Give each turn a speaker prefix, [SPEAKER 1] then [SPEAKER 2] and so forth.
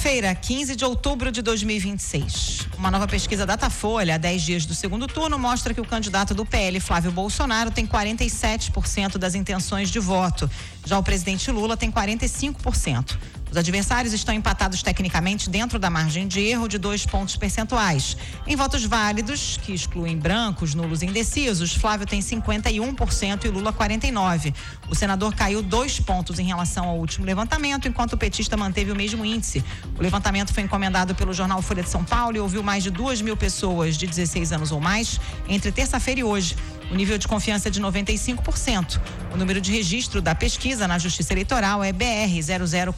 [SPEAKER 1] Quarta-feira, 15 de outubro de 2026. Uma nova pesquisa Datafolha, há 10 dias do segundo turno, mostra que o candidato do PL, Flávio Bolsonaro, tem 47% das intenções de voto. Já o presidente Lula tem 45%. Os adversários estão empatados tecnicamente dentro da margem de erro de 2 pontos percentuais. Em votos válidos, que excluem brancos, nulos e indecisos, Flávio tem 51% e Lula 49%. O senador caiu 2 pontos em relação ao último levantamento, enquanto o petista manteve o mesmo índice. O levantamento foi encomendado pelo jornal Folha de São Paulo e ouviu mais de 2.000 pessoas de 16 anos ou mais entre terça-feira e hoje. O nível de confiança é de 95%. O número de registro da pesquisa na Justiça Eleitoral é BR 00